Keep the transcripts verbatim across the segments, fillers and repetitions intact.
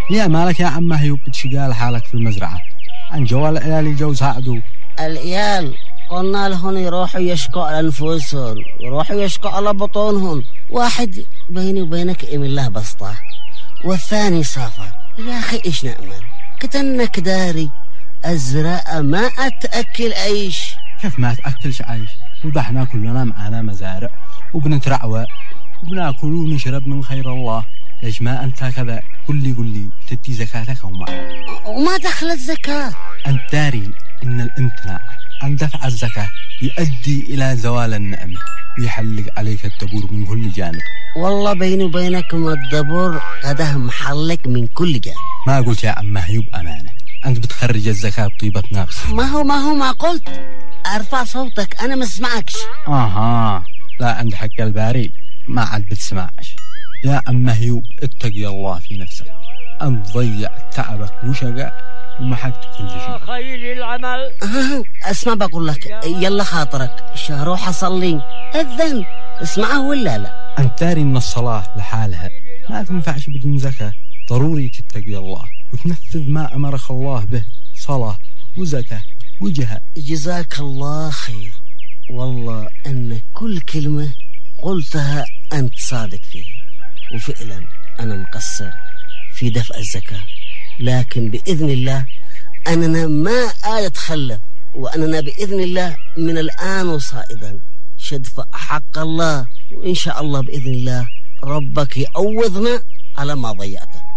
يا مالك يا عم هيوب بتشقال حالك في المزرعة؟ عن جوال العيال يجوا يساعدوا. العيال قلنا لهم يروحوا يشكوا على أنفسهم، يروحوا يشكوا على بطونهم. واحد بيني وبينك إم الله بسطة، والثاني سافر. يا أخي إيش نأمل؟ كتنك داري الزراعة ما أتأكل عيش. كيف ما تأكلش عيش؟ وضحنا كلنا معانا مزارع وبنترعوى وبناكل ونشرب من خير الله. ليش ما أنت كذا؟ قل لي قل لي تدي زكاتك وما وما دخل الزكاة؟ أنت داري إن الامتناع عن دفع الزكاة يؤدي إلى زوال النعمة ويحلق عليك الدبور من كل جانب. والله بيني وبينكم الدبور قده محلق من كل جانب. ما قلت يا عم هيوب أمانة، أنت بتخرج الزكاة بطيبة نفس. ما هو ما هو ما قلت أرفع صوتك أنا ما اسمعكش. آها لا، عند حق الباري ما عاد بتسمعش. يا عم هيوب اتقي الله في نفسك، أنت ضيع تعبك وشقة ومحقت كل شيء. خير العمل. اسمع بقول لك، يلا خاطرك روح أصلي الذن اسمعه ولا لا؟ أنت داري إن الصلاة لحالها ما تنفعش بدون زكاة. ضروري تتقي الله وتنفذ ما أمرك الله به، صلاة وزكاة وجهاد. جزاك الله خير، والله أن كل كلمة قلتها أنت صادق فيها، وفعلا أنا مقصر في دفع الزكاة، لكن بإذن الله أننا ما أتخلف، وأننا بإذن الله من الآن وصائدا شدفع حق الله، وإن شاء الله بإذن الله ربك يعوضنا على ما ضيعته.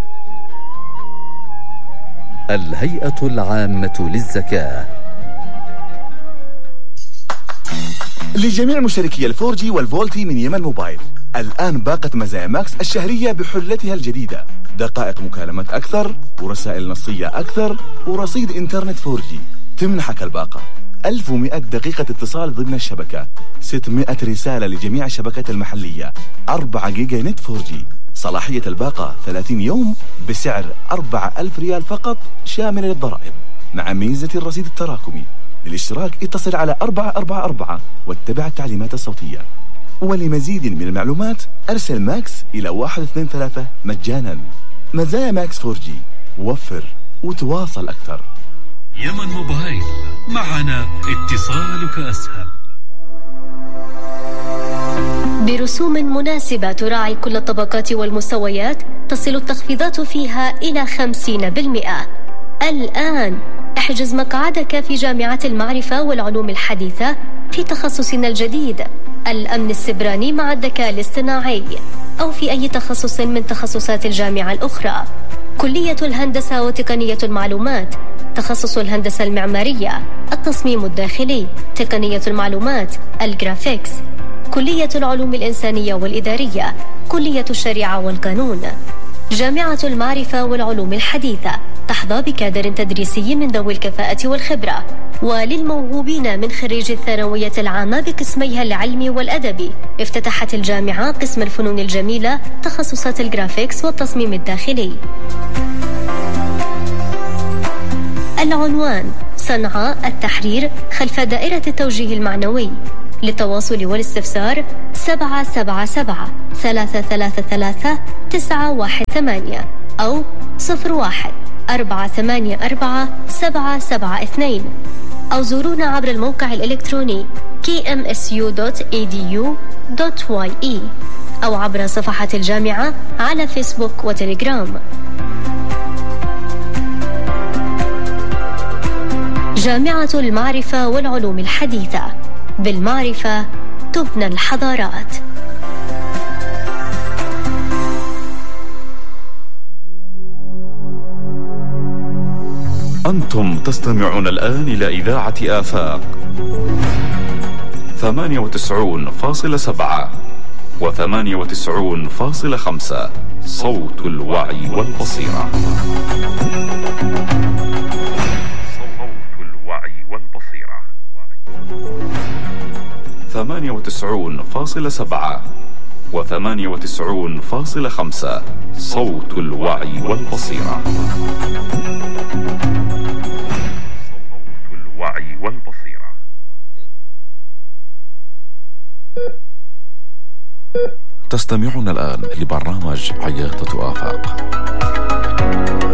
الهيئة العامة للزكاة. لجميع مشتركي الفور جي والفولتي من يمن موبايل، الآن باقة مزايا ماكس الشهرية بحلتها الجديدة، دقائق مكالمات أكثر ورسائل نصية أكثر ورصيد إنترنت فور جي. تمنحك الباقة ألف ومئة دقيقة اتصال ضمن الشبكة، ستمئة رسالة لجميع الشبكات المحلية، أربعة جيجا نت فور جي. صلاحية الباقة ثلاثين يوم بسعر أربعة ألف ريال فقط شامل للضرائب، مع ميزة الرصيد التراكمي. للاشتراك اتصل على أربعة أربعة أربعة واتبع التعليمات الصوتية. ولمزيد من المعلومات أرسل ماكس إلى واحد اثنين ثلاثة مجانا. مزايا ماكس فور جي، وفر وتواصل أكثر. يمن موبايل، معنا اتصالك أسهل. برسوم مناسبة تراعي كل الطبقات والمستويات، تصل التخفيضات فيها إلى خمسين بالمئة. الآن احجز مقعدك في جامعة المعرفة والعلوم الحديثة في تخصصنا الجديد الأمن السبراني مع الذكاء الاصطناعي، أو في أي تخصص من تخصصات الجامعة الأخرى. كلية الهندسة وتقنية المعلومات، تخصص الهندسة المعمارية، التصميم الداخلي، تقنية المعلومات، الجرافيكس. كلية العلوم الإنسانية والإدارية، كلية الشريعة والقانون. جامعة المعرفة والعلوم الحديثة تحظى بكادر تدريسي من ذوي الكفاءة والخبرة. وللموهوبين من خريج الثانوية العامة بقسميها العلمي والأدبي، افتتحت الجامعة قسم الفنون الجميلة، تخصصات الجرافيكس والتصميم الداخلي. العنوان: صنعاء التحرير خلف دائرة التوجيه المعنوي. للتواصل والاستفسار سبعة سبعة سبعة ثلاثة ثلاثة ثلاثة تسعة واحد ثمانية أو صفر واحد أربعة ثمانية أربعة سبعة سبعة اثنين، أو زورونا عبر الموقع الإلكتروني كي إم إس يو دوت إي دي يو دوت واي إي أو عبر صفحة الجامعة على فيسبوك وتليجرام. جامعة المعرفة والعلوم الحديثة، بالمعرفة تبنى الحضارات. أنتم تستمعون الآن إلى إذاعة آفاق ثمانية وتسعون فاصل سبعة وثمانية وتسعون فاصل خمسة، صوت الوعي والبصيرة. صوت الوعي والبصيرة. ثمانية وتسعون فاصل سبعة وثمانية وتسعون فاصل خمسة، صوت الوعي والبصيرة. صوت الوعي والبصيرة. تستمعون الآن لبرنامج عيادة آفاق.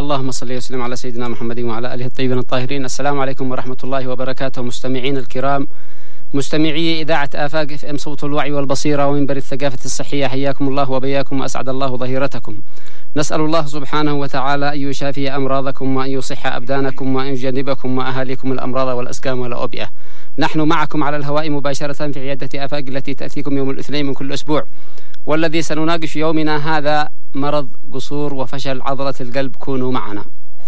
اللهم صل وسلم على سيدنا محمد وعلى آله الطيبين الطاهرين. السلام عليكم ورحمة الله وبركاته مستمعين الكرام، مستمعي إذاعة آفاق اف ام صوت الوعي والبصيرة ومنبر الثقافة الصحية، حياكم الله وبياكم وأسعد الله ظهيرتكم. نسأل الله سبحانه وتعالى أن يشافي أمراضكم وأن يصح أبدانكم وأن يجنبكم وأهاليكم الأمراض والأسقام والأوبئة. نحن معكم على الهواء مباشرة في عيادة آفاق التي تأتيكم يوم الاثنين من كل أسبوع، والذي سنناقش يومنا هذا مرض قصور وفشل عضلة القلب. كونوا معنا.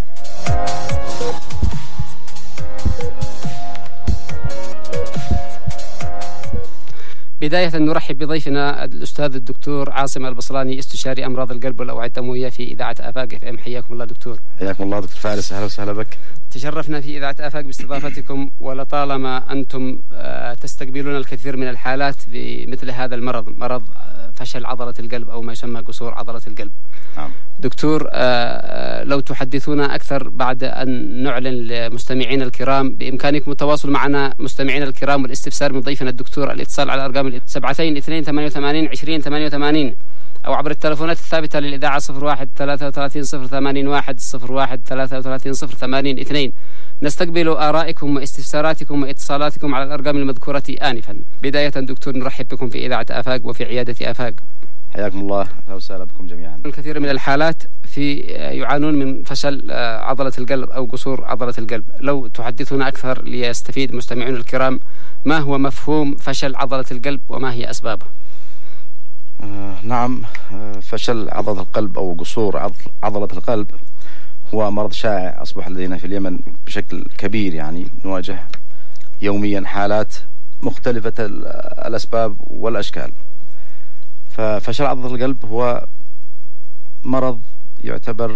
بداية نرحب بضيفنا الأستاذ الدكتور عاصم البصلاني، استشاري أمراض القلب والأوعية الدموية في إذاعة آفاق اف ام. حياكم الله دكتور. حياكم الله دكتور فارس، أهلا وسهلا بك. تشرفنا في إذاعة آفاق باستضافتكم، ولطالما أنتم تستقبلون الكثير من الحالات بمثل هذا المرض، مرض فشل عضلة القلب أو ما يسمى قصور عضلة القلب. نعم. دكتور، لو تحدثونا أكثر بعد أن نعلن لمستمعين الكرام، بإمكانكم التواصل معنا مستمعين الكرام والاستفسار من ضيفنا الدكتور، الاتصال على أرقام سبعتين اثنين ثمانية وثمانين عشرين ثمانية وثمانين أو عبر التلفونات الثابتة للإذاعة صفر واحد ثلاثة وثلاثين صفر ثمانين واحد صفر واحد ثلاثة وثلاثين صفر ثمانين اثنين. نستقبل آرائكم واستفساراتكم واتصالاتكم على الأرقام المذكورة آنفا. بداية دكتور نرحب بكم في إذاعة آفاق وفي عيادة آفاق. حياكم الله، أهلا وسهلا بكم جميعا. الكثير من الحالات في يعانون من فشل عضلة القلب أو قصور عضلة القلب. لو تحدثنا أكثر ليستفيد مستمعون الكرام، ما هو مفهوم فشل عضلة القلب وما هي أسبابه؟ آه نعم، آه فشل عضلة القلب أو قصور عضل عضلة القلب هو مرض شائع أصبح لدينا في اليمن بشكل كبير، يعني نواجه يوميا حالات مختلفة الأسباب والأشكال. ففشل عضلة القلب هو مرض يعتبر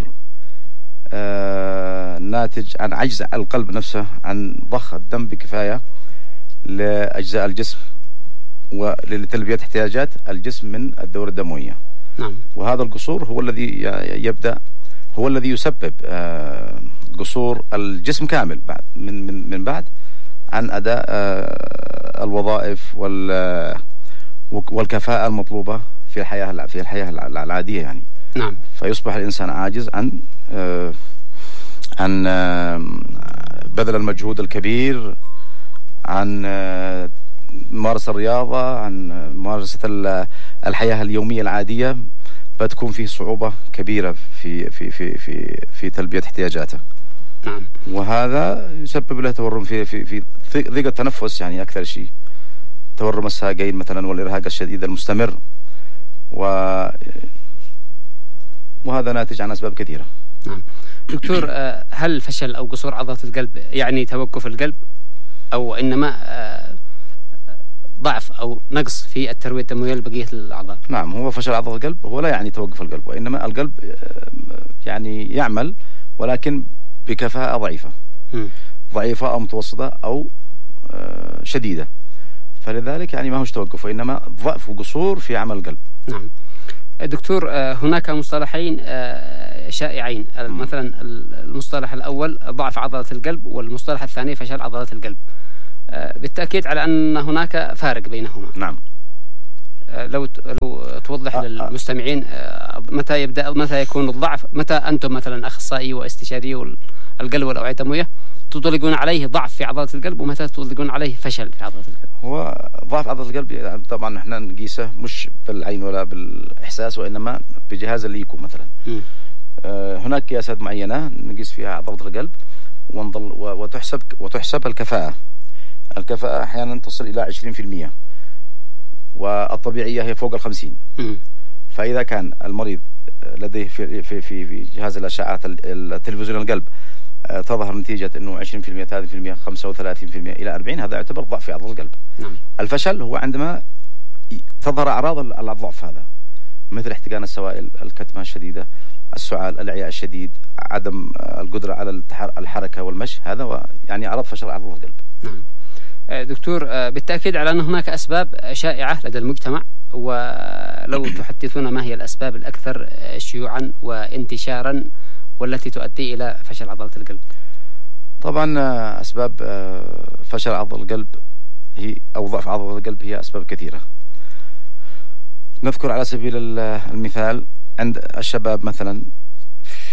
آه ناتج عن عجز القلب نفسه عن ضخ الدم بكفاية لأجزاء الجسم ولتلبية احتياجات الجسم من الدورة الدموية. نعم. وهذا القصور هو الذي يبدأ هو الذي يسبب آه قصور الجسم كامل بعد من من من بعد عن أداء آه الوظائف وال والكفاءة المطلوبة في الحياة في الحياة العادية يعني. نعم. فيصبح الإنسان عاجز عن آه عن آه بذل المجهود الكبير، عن آه ممارسة الرياضة، عن ممارسة الحياة اليومية العادية، بتكون فيه صعوبة كبيرة في في في في في تلبية احتياجاته. نعم. وهذا يسبب له تورم في في في ضيق التنفس، يعني أكثر شيء تورم الساقين مثلا والإرهاق الشديد المستمر، و وهذا ناتج عن أسباب كثيرة. نعم. دكتور، هل فشل أو قصور عضلة القلب يعني توقف القلب، أو إنما ضعف أو نقص في التروية الدموية لبقية الأعضاء؟ نعم، هو فشل عضلة القلب هو لا يعني توقف القلب، وإنما القلب يعني يعمل ولكن بكفاءة ضعيفة. م. ضعيفة أو متوسطة أو شديدة، فلذلك يعني ما هوش توقف وإنما ضعف وقصور في عمل القلب. نعم. دكتور، هناك مصطلحين شائعين، مثلا المصطلح الأول ضعف عضلة القلب، والمصطلح الثاني فشل عضلة القلب. بالتأكيد على أن هناك فارق بينهما. نعم. لو لو توضح للمستمعين متى يبدأ متى يكون الضعف، متى أنتم مثلا أخصائي واستشاري القلب والأوعية الدموية تطلقون عليه ضعف في عضلة القلب، ومتى تطلقون عليه فشل في عضلة القلب؟ هو ضعف عضلة القلب يعني طبعا نحن نقيسه مش بالعين ولا بالإحساس، وإنما بجهاز الليكو مثلا. م. آه هناك قياسات معينة نقيس فيها عضلة القلب ونضل وتحسب وتحسب الكفاءة. الكفاءة أحيانا تصل إلى عشرين في المية، والطبيعية هي فوق الخمسين. م. فإذا كان المريض لديه في في في, في جهاز الأشعة التلفزيون القلب تظهر نتيجة أنه عشرين في المية ثلاثين في المية خمسة وثلاثين في المية إلى أربعين، هذا يعتبر ضعف في عضلة القلب. نعم. الفشل هو عندما تظهر أعراض الضعف هذا، مثل احتقان السوائل، الكتمة الشديدة، السعال، الإعياء الشديد، عدم القدرة على الحركة والمشي، هذا يعني أعراض فشل عضلة القلب. نعم. دكتور، بالتأكيد على أن هناك أسباب شائعة لدى المجتمع، ولو تحدثونا ما هي الأسباب الأكثر شيوعا وانتشارا والتي تؤدي إلى فشل عضلة القلب؟ طبعا أسباب فشل عضلة القلب هي أو ضعف عضلة القلب هي أسباب كثيرة. نذكر على سبيل المثال عند الشباب مثلا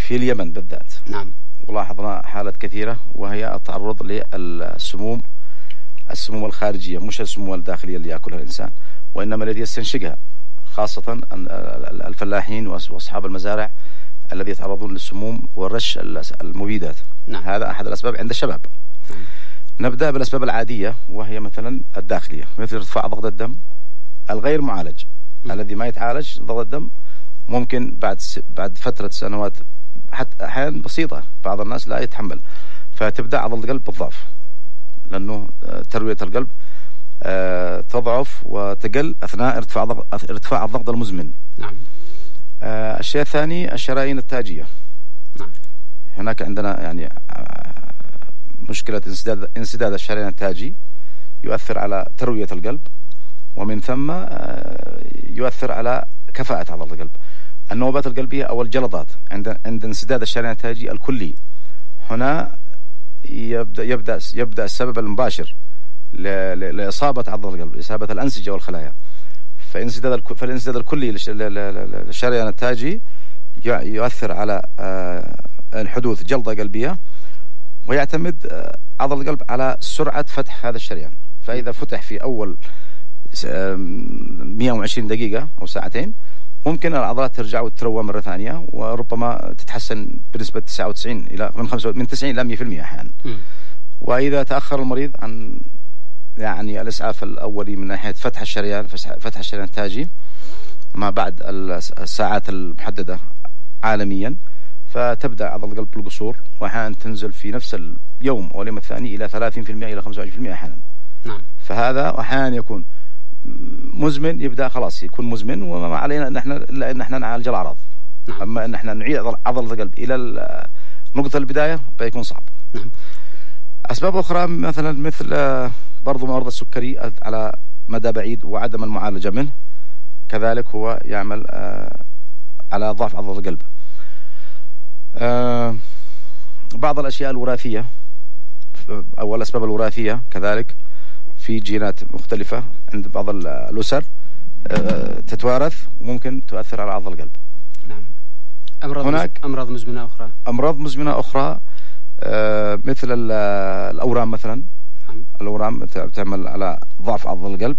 في اليمن بالذات نعم ولاحظنا حالات كثيرة وهي التعرض للسموم السموم الخارجية مش السموم الداخلية اللي يأكلها الإنسان وإنما الذي يستنشقها خاصة الفلاحين وأصحاب المزارع الذي يتعرضون للسموم والرش المبيدات. نعم. هذا أحد الأسباب عند الشباب. نعم. نبدأ بالأسباب العادية وهي مثلا الداخلية مثل ارتفاع ضغط الدم الغير معالج. م. الذي ما يتعالج ضغط الدم ممكن بعد س... بعد فترة سنوات حتى أحيانا بسيطة بعض الناس لا يتحمل فتبدأ عضلة القلب بالضعف لأنه تروية القلب أه تضعف وتقل أثناء ارتفاع ضغط ارتفاع الضغط المزمن. نعم. أه الشيء الثاني الشرايين التاجية. نعم. هناك عندنا يعني مشكلة انسداد انسداد الشريان التاجي يؤثر على تروية القلب ومن ثم يؤثر على كفاءة عضلة القلب. النوبات القلبية أو الجلطات عند عند انسداد الشريان التاجي الكلي هنا يبدأ يبدأ يبدأ السبب المباشر لإصابة عضلة القلب إصابة الأنسجة والخلايا. فانسداد فالانسداد الكلي للشريان التاجي يؤثر على حدوث جلطة قلبية ويعتمد عضلة القلب على سرعة فتح هذا الشريان. فإذا فتح في أول مئة وعشرين دقيقة أو ساعتين ممكن العضلات ترجع وتروى مرة ثانية وربما تتحسن بنسبة تسعة وتسعين إلى من خمسة من تسعين إلى مئة في المئة أحيانا. وإذا تأخر المريض عن يعني الإسعاف الأولي من ناحية فتح الشريان فتح الشريان التاجي ما بعد الساعات المحددة عالميا فتبدأ عضلة القلب بالقصور وأحيانا تنزل في نفس اليوم أو اليوم الثاني إلى ثلاثين في المئة إلى خمسة وعشرين في المئة أحيانا. نعم. فهذا أحيانا يكون مزمن يبدأ خلاص يكون مزمن وما علينا أن احنا إلا أن احنا نعالج الأعراض. نعم. أما أن احنا نعيد عضلة القلب إلى نقطة البداية بيكون صعب. نعم. أسباب أخرى مثلا مثل برضو مرض السكري على مدى بعيد وعدم المعالجة منه كذلك هو يعمل على ضعف عضلة القلب. بعض الأشياء الوراثية أو الأسباب الوراثية كذلك في جينات مختلفة عند بعض الأسر تتوارث وممكن تؤثر على عضلة القلب. نعم. أمراض هناك أمراض مزمنة أخرى أمراض مزمنة أخرى مثل الأورام مثلا. نعم. الأورام تعمل على ضعف عضلة القلب.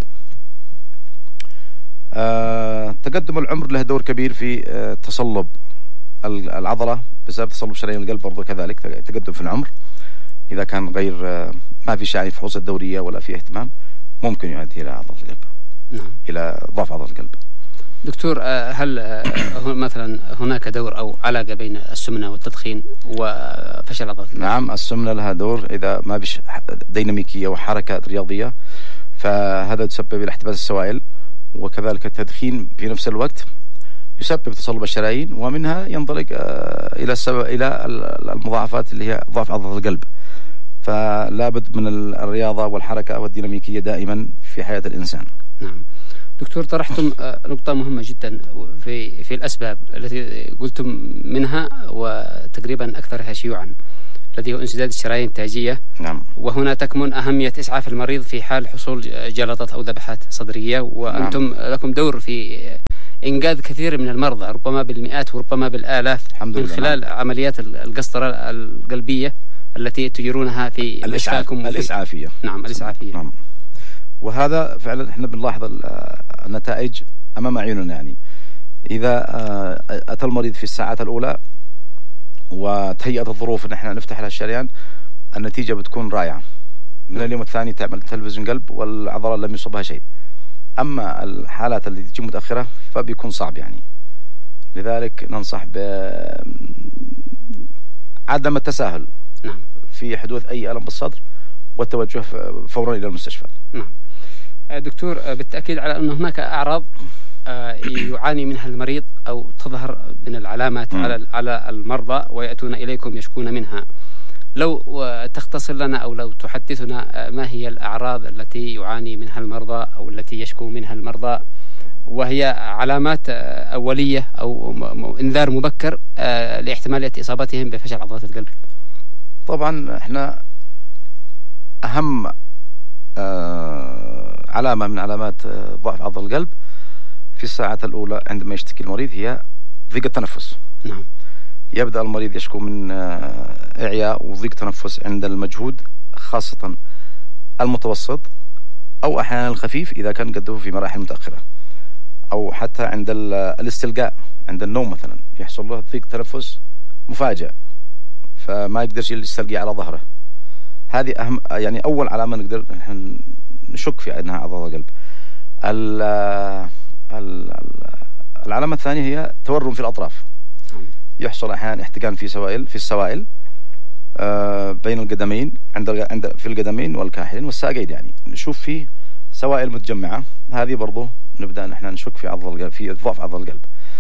تقدم العمر له دور كبير في تصلب العضلة بسبب تصلب شرايين القلب برضو كذلك تقدم في العمر إذا كان غير ما في شيء فحوص الدورية ولا في اهتمام ممكن يؤدي إلى عضلة القلب. نعم. إلى ضعف عضلة القلب. دكتور هل مثلا هناك دور أو علاقة بين السمنة والتدخين وفشل عضلة القلب؟ نعم السمنة لها دور إذا ما بش ديناميكية وحركة رياضية فهذا تسبب إلى احتباس السوائل وكذلك التدخين في نفس الوقت يسبب تصلب الشرايين ومنها ينطلق إلى السبب إلى المضاعفات اللي هي ضعف عضلة القلب. فلا بد من الرياضة والحركة والديناميكية دائما في حياة الإنسان. نعم. دكتور طرحتم نقطة مهمة جدا في في الأسباب التي قلتم منها وتقريبا أكثرها شيوعا الذي هو انسداد الشرايين التاجية. نعم. وهنا تكمن أهمية إسعاف المريض في حال حصول جلطات أو ذبحات صدرية وأنتم نعم. لكم دور في إنقاذ كثير من المرضى ربما بالمئات وربما بالآلاف من خلال نعم. عمليات القسطرة القلبية التي تجرونها في مستشفاكم الإسعافية. نعم الإسعافية. نعم. وهذا فعلا احنا بنلاحظ النتائج أمام عيوننا يعني إذا أتى المريض في الساعات الأولى وتهيأت الظروف أن احنا نفتح له الشريان النتيجة بتكون رائعة. من اليوم الثاني تعمل تلفزيون قلب والعضلة لم يصبها شيء. أما الحالات اللي تجي متأخرة فبيكون صعب يعني. لذلك ننصح بعدم التساهل نعم. في حدوث أي ألم بالصدر والتوجه فورا إلى المستشفى. نعم. دكتور بالتأكيد على أن هناك أعراض يعاني منها المريض أو تظهر من العلامات م. على على المرضى ويأتون إليكم يشكون منها. لو تختصر لنا أو لو تحدثنا ما هي الأعراض التي يعاني منها المرضى أو التي يشكو منها المرضى وهي علامات أولية أو إنذار مبكر لاحتمالية إصابتهم بفشل عضلات القلب. طبعا احنا أهم علامة من علامات ضعف عضلة القلب في الساعات الأولى عندما يشتكي المريض هي ضيق التنفس. نعم. يبدأ المريض يشكو من إعياء وضيق تنفس عند المجهود خاصة المتوسط أو أحيانا الخفيف إذا كان قده في مراحل متأخرة، أو حتى عند الاستلقاء عند النوم مثلا يحصل له ضيق تنفس مفاجئ فما يقدرش يستلقي على ظهره. هذه أهم يعني أول علامة نقدر نشك في أنها عضلة القلب. العلامة الثانية هي تورم في الأطراف، يحصل أحيانا احتقان في سوائل في السوائل بين القدمين عند عند في القدمين والكاحلين والساقين، يعني نشوف فيه سوائل متجمعة. هذه برضو نبدأ نحن نشك في عضلة القلب، في ضعف عضلة القلب.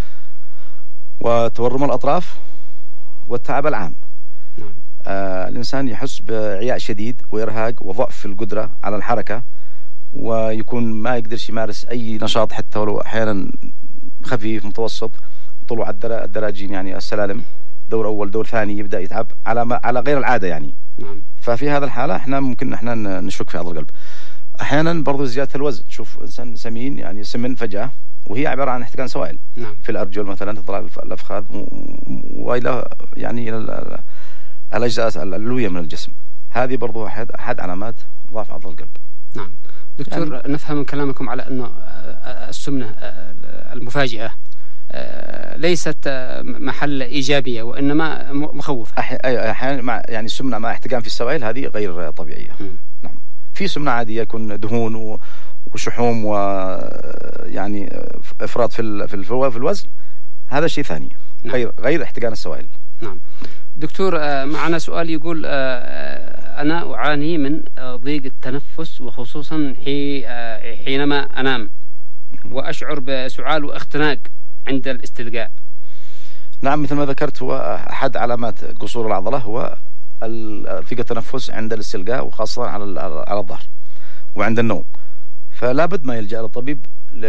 وتورم الأطراف والتعب العام. نعم. آه الإنسان يحس بعياء شديد وإرهاق وضعف في القدرة على الحركة، ويكون ما يقدرش يمارس أي نشاط حتى ولو أحيانا خفيف متوسط. طلوع الدراجين يعني السلالم دور أول دور ثاني يبدأ يتعب على ما على غير العادة يعني. نعم. ففي هذا الحالة احنا ممكن احنا نشك في عضلة القلب. أحيانا برضو زيادة الوزن، تشوف إنسان سمين يعني سمن فجأة وهي عبارة عن احتقان سوائل. نعم. في الأرجل مثلا تطلع الأفخاذ وإلى يعني إلى الأجزاء العلوية من الجسم. هذه برضو أحد أحد علامات ضعف عضلة القلب. نعم دكتور، يعني نفهم من كلامكم على أنه السمنة المفاجئة ليست محل إيجابية وإنما مخوفة. أحيانا مع يعني السمنة مع احتقان في السوائل هذه غير طبيعية. م. نعم. في سمنة عادية يكون دهون وشحوم ويعني إفراط في في في الوزن، هذا شيء ثاني. نعم. غير غير احتقان السوائل. نعم دكتور، معنا سؤال يقول أنا أعاني من ضيق التنفس وخصوصا حينما أنام وأشعر بسعال واختناق عند الاستلقاء. نعم مثل ما ذكرت، هو أحد علامات قصور العضلة هو ضيق التنفس عند الاستلقاء وخاصة على على الظهر وعند النوم. فلا بد ما يلجأ للطبيب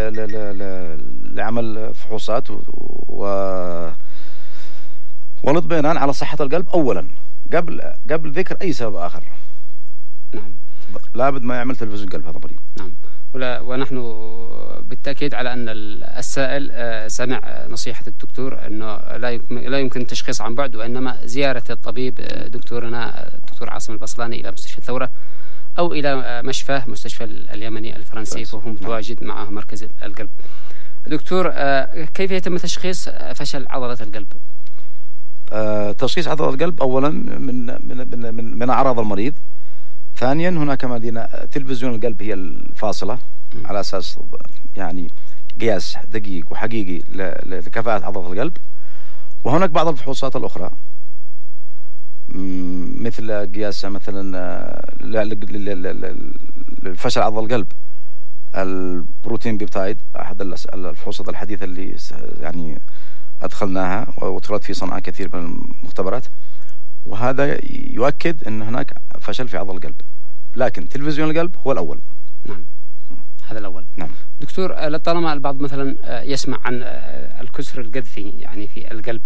لعمل فحوصات و والاطمئنان على صحة القلب أولا قبل قبل ذكر أي سبب آخر. نعم. لابد ما يعمل تلفزيون قلب هذا المريض. نعم. ولا ونحن بالتأكيد على أن السائل سمع نصيحة الدكتور أنه لا يمكن لا يمكن تشخيص عن بعد، وإنما زيارة الطبيب دكتورنا الدكتور عاصم البصلاني إلى مستشفى الثورة أو إلى مشفى مستشفى اليمني الفرنسي، فهو متواجد معه مركز القلب. دكتور، كيف يتم تشخيص فشل عضلة القلب؟ أه تشخيص عضلة القلب أولا من من من, من أعراض المريض. ثانيا هناك ما لدينا تلفزيون القلب هي الفاصلة م. على أساس يعني قياس دقيق وحقيقي لكفاءة عضلة القلب. وهناك بعض الفحوصات الأخرى مثل قياس مثلا لفشل عضلة القلب البروتين بيبتايد، أحد الفحوصات الحديثة اللي يعني أدخلناها وترد في صنعاء كثير من المختبرات، وهذا يؤكد أن هناك فشل في عضلة القلب. لكن تلفزيون القلب هو الأول. نعم هذا الأول. نعم دكتور، لطالما البعض مثلا يسمع عن الكسر القذفي يعني في القلب،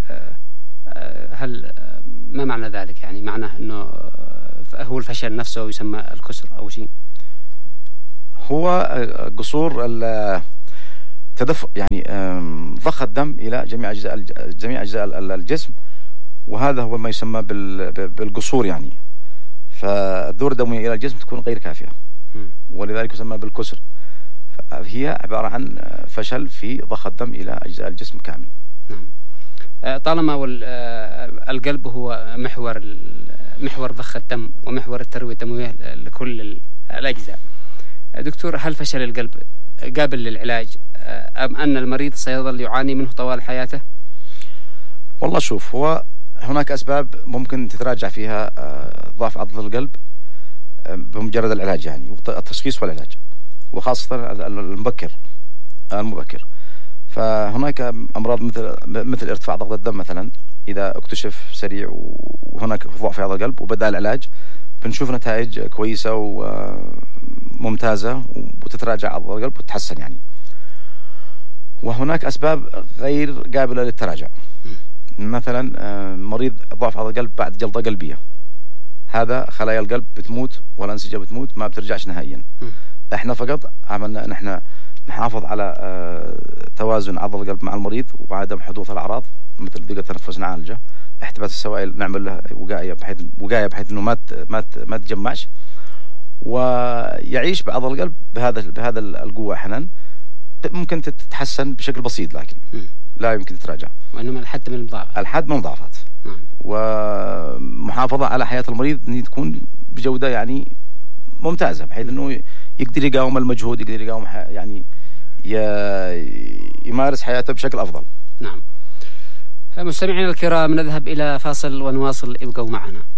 هل ما معنى ذلك؟ يعني معناه أنه هو الفشل نفسه يسمى الكسر أو شيء؟ هو قصور تدفق يعني ضخ الدم إلى جميع أجزاء جميع أجزاء الجسم، وهذا هو ما يسمى بالقصور يعني. فالدورة الدموية إلى الجسم تكون غير كافية ولذلك يسمى بالكسر. هي عبارة عن فشل في ضخ الدم إلى أجزاء الجسم كامل. نعم. طالما القلب هو محور محور ضخ الدم ومحور التروية الدموية لكل الأجزاء، دكتور هل فشل القلب قابل للعلاج أم أن المريض سيظل يعاني منه طوال حياته؟ والله شوف، هو هناك أسباب ممكن تتراجع فيها ضعف عضلة القلب بمجرد العلاج يعني التشخيص والعلاج، وخاصة المبكر المبكر. فهناك أمراض مثل مثل ارتفاع ضغط الدم مثلا، إذا اكتشف سريع وهناك ضعف في عضلة القلب وبدأ العلاج بنشوف نتائج كويسة وممتازة وتتراجع عضلة القلب وتتحسن يعني. وهناك أسباب غير قابلة للتراجع، مثلا مريض ضعف عضلة القلب بعد جلطة قلبية، هذا خلايا القلب بتموت والأنسجة بتموت ما بترجعش نهائيا. احنا فقط عملنا ان احنا نحافظ على توازن عضل القلب مع المريض وعدم حدوث الأعراض مثل ضيق التنفس نعالجه، احتباس السوائل نعمل له وقاية بحيث وقاية بحيث انه ما ما ما تجمعش، ويعيش بعضل القلب بهذا بهذا القوة. احيانا ممكن تتحسن بشكل بسيط لكن م. لا يمكن تتراجع، وانما الحد من المضاعفات الحد من المضاعفات. نعم. ومحافظة على حياة المريض ان تكون بجودة يعني ممتازة بحيث انه يقدر يقاوم المجهود، يقدر يقاوم يعني يمارس حياته بشكل افضل. نعم. مستمعينا الكرام، نذهب الى فاصل ونواصل، ابقوا معنا.